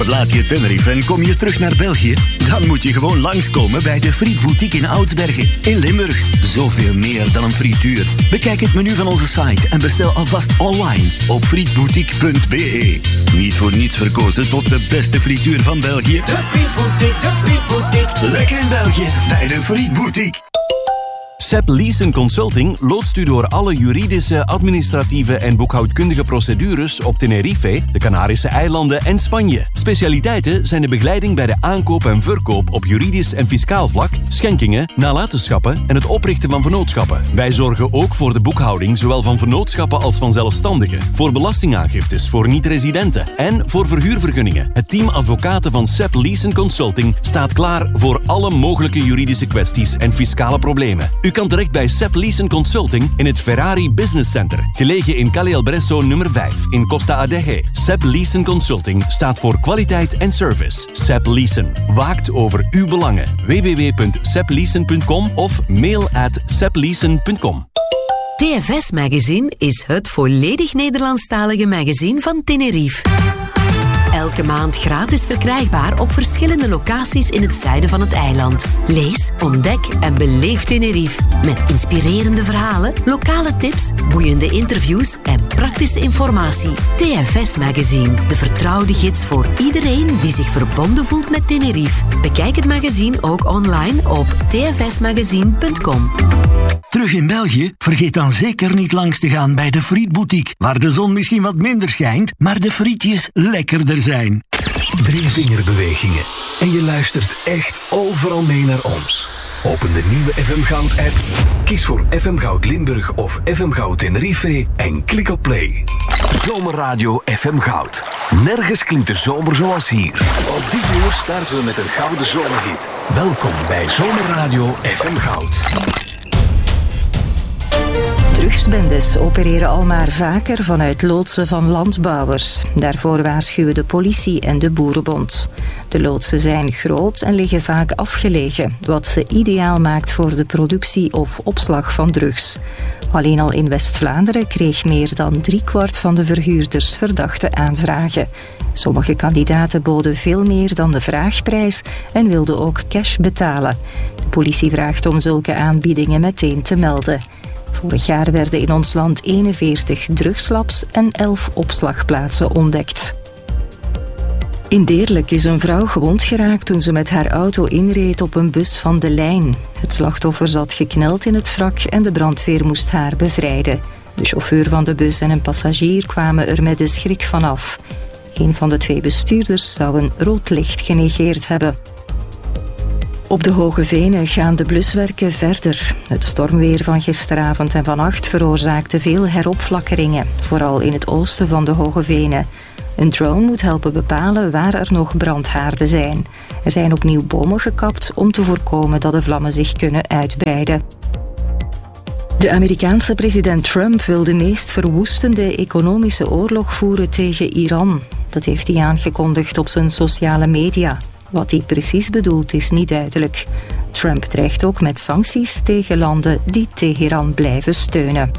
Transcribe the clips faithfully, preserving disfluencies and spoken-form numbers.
Laat je Tenerife en kom je terug naar België? Dan moet je gewoon langskomen bij de Friet Boutique in Oudsbergen in Limburg. Zoveel meer dan een frituur. Bekijk het menu van onze site en bestel alvast online op frietboutique punt b e. Niet voor niets verkozen tot de beste frituur van België. De Friet Boutique, de Friet Boutique. Lekker in België bij de Friet Boutique. Sepp Leeson Consulting loodst u door alle juridische, administratieve en boekhoudkundige procedures op Tenerife, de Canarische eilanden en Spanje. Specialiteiten zijn de begeleiding bij de aankoop en verkoop op juridisch en fiscaal vlak, schenkingen, nalatenschappen en het oprichten van vennootschappen. Wij zorgen ook voor de boekhouding zowel van vennootschappen als van zelfstandigen, voor belastingaangiftes voor niet-residenten en voor verhuurvergunningen. Het team advocaten van Sepp Leeson Consulting staat klaar voor alle mogelijke juridische kwesties en fiscale problemen. U kan terecht bij Sepp Leeson Consulting in het Ferrari Business Center, gelegen in Calle El Bresso nummer vijf in Costa Adeje. Sepp Leeson Consulting staat voor kwaliteit en service. Sepp Leeson waakt over uw belangen. w w w punt sepp leeson punt com of mail at sepp leeson punt com. T F S Magazine is het volledig Nederlandstalige magazine van Tenerife. Elke maand gratis verkrijgbaar op verschillende locaties in het zuiden van het eiland. Lees, ontdek en beleef Tenerife. Met inspirerende verhalen, lokale tips, boeiende interviews en praktische informatie. T F S Magazine, de vertrouwde gids voor iedereen die zich verbonden voelt met Tenerife. Bekijk het magazine ook online op t f s magazine punt com. Terug in België? Vergeet dan zeker niet langs te gaan bij de Friet Boutique, waar de zon misschien wat minder schijnt, maar de frietjes lekkerder zijn. Drie vingerbewegingen en je luistert echt overal mee naar ons. Open de nieuwe F M Goud app, kies voor F M Goud Limburg of F M Goud Tenerife en klik op play. Zomerradio F M Goud. Nergens klinkt de zomer zoals hier. Op dit uur starten we met een gouden zomerhit. Welkom bij Zomerradio F M Goud. Drugsbendes opereren al maar vaker vanuit loodsen van landbouwers. Daarvoor waarschuwen de politie en de Boerenbond. De loodsen zijn groot en liggen vaak afgelegen, wat ze ideaal maakt voor de productie of opslag van drugs. Alleen al in West-Vlaanderen kreeg meer dan driekwart van de verhuurders verdachte aanvragen. Sommige kandidaten boden veel meer dan de vraagprijs en wilden ook cash betalen. De politie vraagt om zulke aanbiedingen meteen te melden. Vorig jaar werden in ons land eenenveertig drugslabs en elf opslagplaatsen ontdekt. In Deerlijk is een vrouw gewond geraakt toen ze met haar auto inreed op een bus van de lijn. Het slachtoffer zat gekneld in het wrak en de brandweer moest haar bevrijden. De chauffeur van de bus en een passagier kwamen er met de schrik vanaf. Een van de twee bestuurders zou een rood licht genegeerd hebben. Op de Hoge Venen gaan de bluswerken verder. Het stormweer van gisteravond en vannacht veroorzaakte veel heropflakkeringen, vooral in het oosten van de Hoge Venen. Een drone moet helpen bepalen waar er nog brandhaarden zijn. Er zijn opnieuw bomen gekapt om te voorkomen dat de vlammen zich kunnen uitbreiden. De Amerikaanse president Trump wil de meest verwoestende economische oorlog voeren tegen Iran. Dat heeft hij aangekondigd op zijn sociale media. Wat hij precies bedoelt is niet duidelijk. Trump dreigt ook met sancties tegen landen die Teheran blijven steunen.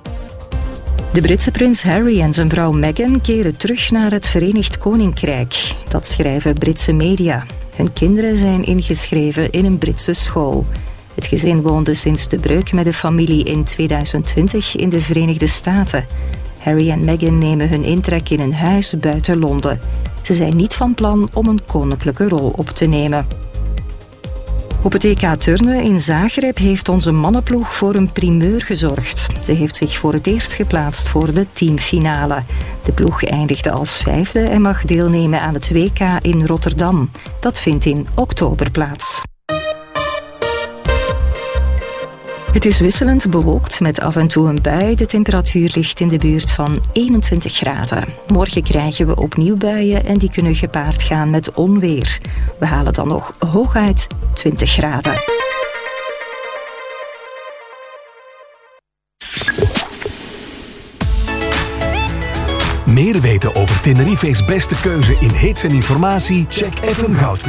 De Britse prins Harry en zijn vrouw Meghan keren terug naar het Verenigd Koninkrijk. Dat schrijven Britse media. Hun kinderen zijn ingeschreven in een Britse school. Het gezin woonde sinds de breuk met de familie in tweeduizend twintig in de Verenigde Staten. Harry en Meghan nemen hun intrek in een huis buiten Londen. Ze zijn niet van plan om een koninklijke rol op te nemen. Op het E K turnen in Zagreb heeft onze mannenploeg voor een primeur gezorgd. Ze heeft zich voor het eerst geplaatst voor de teamfinale. De ploeg eindigde als vijfde en mag deelnemen aan het W K in Rotterdam. Dat vindt in oktober plaats. Het is wisselend bewolkt met af en toe een bui. De temperatuur ligt in de buurt van eenentwintig graden. Morgen krijgen we opnieuw buien en die kunnen gepaard gaan met onweer. We halen dan nog hooguit twintig graden. Meer weten over Tenerife's beste keuze in hits en informatie? Check F M Goud.